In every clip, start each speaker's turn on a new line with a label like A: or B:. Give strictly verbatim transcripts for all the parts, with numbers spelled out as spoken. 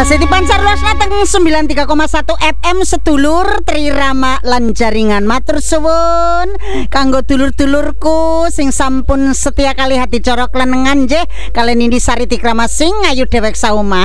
A: Tasih dipancar luas lateng sembilan tiga koma satu F M sedulur Trirama lan jaringan. Matur suwun kanggo dulur-dulurku sing sampun setia kali hati corok lenengan nggih kalian ini Sari Tikrama sing ayu dewek sauma.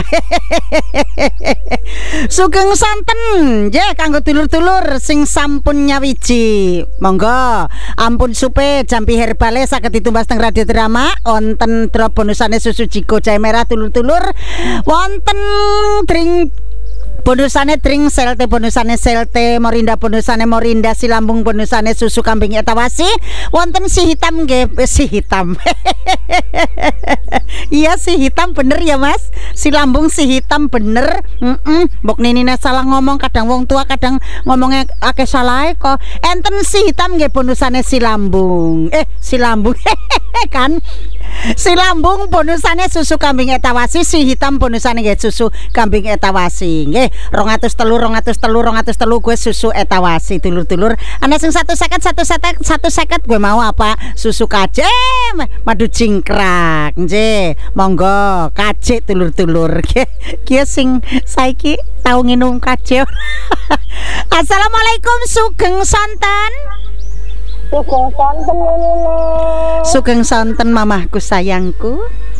A: Sugeng santen nggih kanggo dulur-dulur sing sampun nyawiji. Monggo ampun supe jampi herbale saged ditumbas teng Radio Drama wonten drop bonusane susu Jiko Jahe Merah dulur-dulur. Wonten drink bonusane drink selte, bonusane selte, morinda bonusane morinda, si lambung bonusane susu kambing etawasi. Wonten si hitam nggih, si hitam. Iya si hitam bener ya Mas. Si lambung si hitam bener. Heeh, mbok ninine salah ngomong, kadang wong tua kadang ngomongnya akeh salah kok. Enten si hitam nggih bonusane si lambung. Eh, si lambung. Kan si lambung bonusane susu kambing etawasi, si hitam bonusane nggih susu kambing etawasi nggih. rong atus telu rong atus telu rong atus telu gue susu etawasi dulur-dulur. Ana sing satu seket satu seket satu seket gue mau apa susu kajem madu cingkrak nggih. Monggo kaje dulur-dulur nggih. Ki sing saiki tau nginum kaje. Assalamualaikum sugeng santen.
B: Sugeng santen ini.
A: Sugeng santen mamahku sayangku.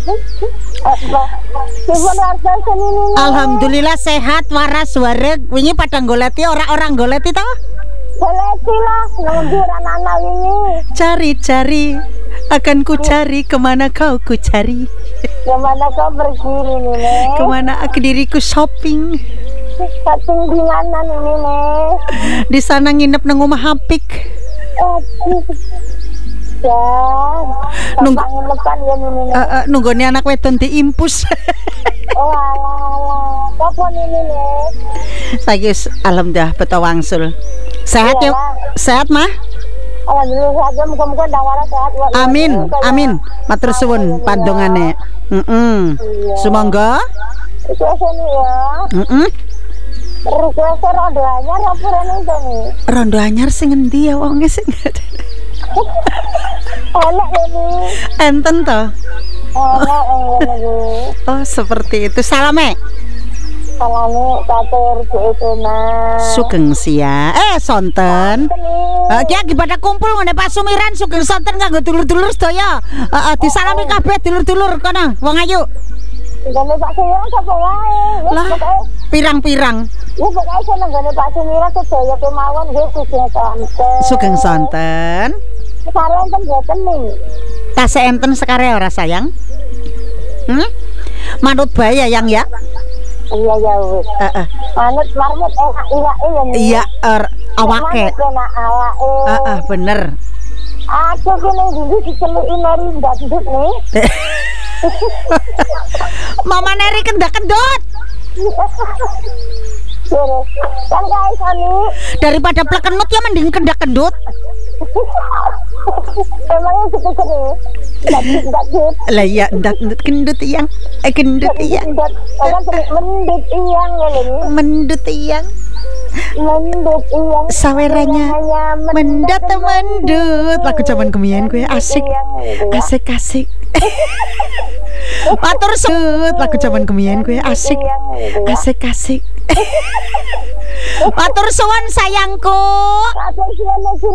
A: Alhamdulillah sehat waras wareg. Wingi pada goleti ora-orang goleti to?
B: Goleti lah, nunggu anak-anak ini.
A: Cari-cari akan ku cari kemana kau ku cari.
B: Kemana kau pergi ini nih?
A: Kemana aku diriku shopping?
B: Shopping di mana ini nih?
A: Di sana nginep nang omah Hapik.
B: Nunggu lepan ya ini nih.
A: Uh, uh, nunggone anak wedon diimpus.
B: Oh alah, kapan ini nih?
A: Saiki alhamdulillah beto wangsul. Sehat ya? Sehat mah?
B: Alhamdulillah saja muga-muga ndawara sehat.
A: Amin, amin. Matur suwun pandongane. Heeh. Sumangga.
B: Itu sini ya.
A: Heeh.
B: Request rondo anyar apa rene ini?
A: Rondo anyar sing endi ya wonge sing.
B: Enak ini.
A: Enten to?
B: Enak ini.
A: Oh, seperti itu. Salame.
B: Salame katur itu Mas.
A: Sugeng sia. Eh, sonten. Heeh, ki pada kumpul ngene Pak Sumiran sugeng sonten kanggo dulur-dulur sedaya. Heeh, disalami kabeh dulur-dulur kono. Wong ayu.
B: Gane Pak Sumiran sapa wae.
A: Lah, pirang-pirang.
B: Ya pokoke seneng gane Pak Sumiran sedaya kemawon nggih sugeng sonten.
A: Sugeng sonten.
B: Sekarang kan boten nih.
A: Tasih enten sekare ora sayang? Hmm? Manut bae ya yang ya?
B: Iya ya wis.
A: Heeh.
B: Manut marmut enak iwake ya.
A: Iya, er, awake.
B: Enak awake.
A: Heeh, bener.
B: Aku ki ning ndi diceluki Merinda ndut nih.
A: Mama Neri kendak-kendut.
B: Kan guys ani
A: Daripada plekenut ya mending kendak-kendut.
B: emangnya gitu nih. Enggak gitu.
A: Lah iya ndak kendut iyang. Eh kendut iyang.
B: Orang mendut iyang ya ini.
A: Mendut iyang.
B: Mendut iyang.
A: Saweranya mendat mendut. Lagu zaman kemian gue asik. Asik-asik. Matur sud lagu zaman kemian gue asik. Asik-asik. Matur suwun sayangku.
B: Matur suwun